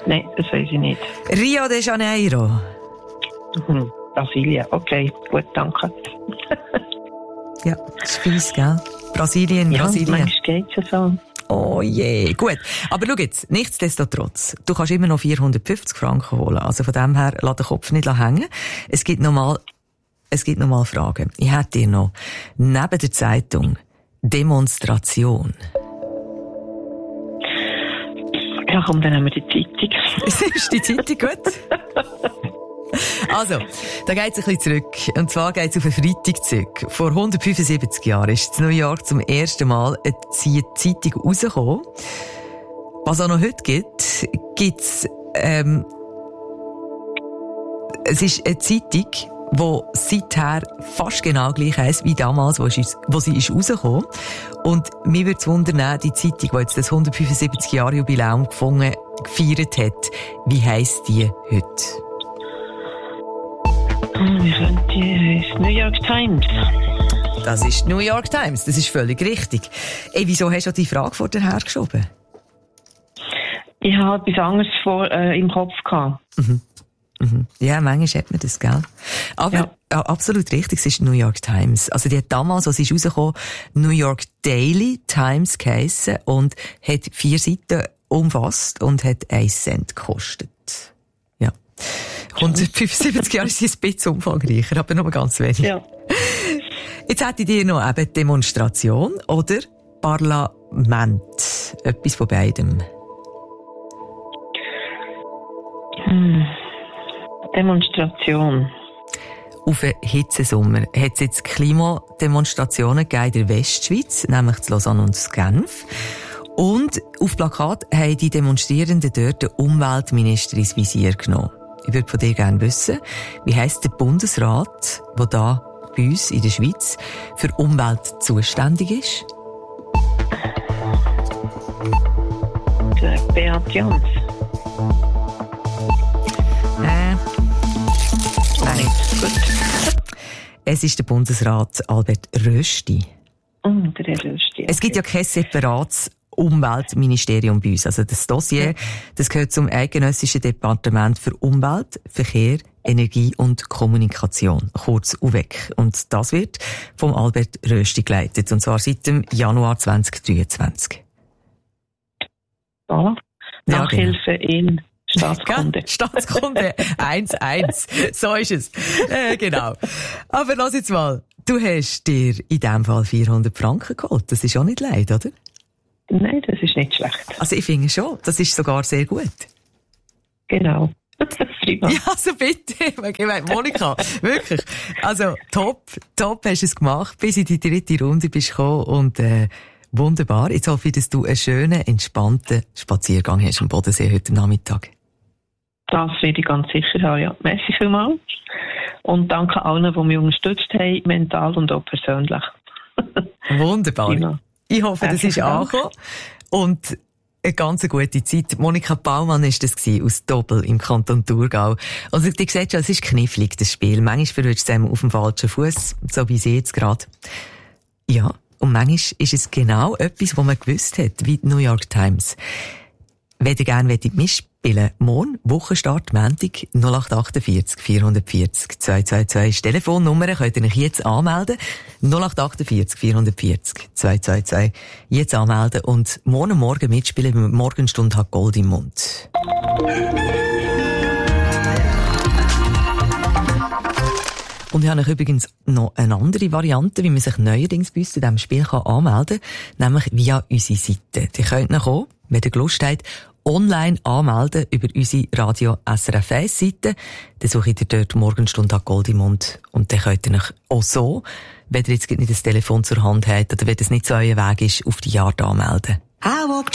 Nein, das weiß ich nicht. Rio de Janeiro. Brasilien, okay, gut, danke. Ja, das ist fies, gell? Brasilien. Manchmal geht's ja so. Oh je, gut. Aber schau jetzt, nichtsdestotrotz, du kannst immer noch 450 Franken holen. Also von dem her, lass den Kopf nicht hängen. Es gibt noch mal Fragen. Ich hätte dir noch, neben der Zeitung, Demonstration. Ja, komm, dann haben wir die Zeitung. Ist die Zeitung gut? Also, da geht's ein bisschen zurück. Und zwar geht's auf einen Freitag zurück. Vor 175 Jahren ist in New York zum ersten Mal eine Zeitung rausgekommen. Was auch noch heute gibt's, es ist eine Zeitung, die seither fast genau gleich heisst wie damals, wo sie ist rausgekommen. Und mir würde es wundern, die Zeitung, die jetzt das 175 Jahre Jubiläum gefeiert hat, wie heisst die heute? Wie könnte die heißen? New York Times. Das ist New York Times, das ist völlig richtig. Ey, wieso hast du die Frage vor dir hergeschoben? Ich habe etwas anderes im Kopf gehabt. Ja, manchmal hat man das, gell? Aber ja, absolut richtig, es ist New York Times. Also die hat damals, als sie rausgekommen, New York Daily Times geheissen und hat 4 Seiten umfasst und hat 1 Cent gekostet. Ja. 175 Jahre sind ein bisschen umfangreicher, aber nur ganz wenig. Ja. Jetzt hätte ich dir noch eben Demonstration oder Parlament. Etwas von beidem. Demonstration. Auf den Hitzesommer hat es jetzt Klimademonstrationen gegeben in der Westschweiz, nämlich in Lausanne und in Genf. Und auf Plakat haben die Demonstrierenden dort den Umweltminister ins Visier genommen. Ich würde von dir gerne wissen, wie heisst der Bundesrat, der da bei uns in der Schweiz für Umwelt zuständig ist? Der Beat Jans. Nein. Gut. Es ist der Bundesrat Albert Rösti. Der Rösti. Okay. Es gibt ja kein separates Umweltministerium bei uns. Also das Dossier, das gehört zum Eidgenössischen Departement für Umwelt, Verkehr, Energie und Kommunikation, kurz UVEC. Und das wird vom Albert Rösti geleitet, und zwar seit dem Januar 2023. Voilà. Nachhilfe in Staatskunde. Staatskunde 1-1. So ist es. Genau. Aber lass jetzt mal. Du hast dir in diesem Fall 400 Franken geholt. Das ist auch nicht leid, oder? Nein, das ist nicht schlecht. Also ich finde schon, das ist sogar sehr gut. Genau. Ja, also bitte, Monika, wirklich. Also top hast du es gemacht, bis in die 3. Runde bist gekommen und wunderbar. Jetzt hoffe ich, dass du einen schönen, entspannten Spaziergang hast am Bodensee heute Nachmittag. Das werde ich ganz sicher haben, ja. Merci vielmals. Und danke allen, die mich unterstützt haben, mental und auch persönlich. Wunderbar. Genau. Ich hoffe, das ist angekommen. Und eine ganz gute Zeit. Monika Baumann war das aus Doppel im Kanton Thurgau. Also, du siehst schon, es ist knifflig, das Spiel. Manchmal verrutscht es auf dem falschen Fuß, so wie sie jetzt gerade. Ja, und manchmal ist es genau etwas, was man gewusst hat, wie die New York Times. Wenn ihr gerne mitspielen wollt, morgen, Wochenstart, Montag, 0848 440 222. Telefonnummer könnt ihr euch jetzt anmelden. 0848 440 222. Jetzt anmelden und morgen mitspielen, weil Morgenstunde hat Gold im Mund. Und ich habe euch übrigens noch eine andere Variante, wie man sich neuerdings bei uns zu diesem Spiel anmelden kann, nämlich via unsere Seite. Die könnt ihr auch, wenn ihr Lust habt, online anmelden über unsere Radio SRF 1 Seite. Dann sucht ihr dort Morgenstunde hat Gold im Mund. Und dann könnt ihr euch auch so, wenn ihr jetzt nicht das Telefon zur Hand habt oder wenn es nicht so euer Weg ist, auf die Yard anmelden.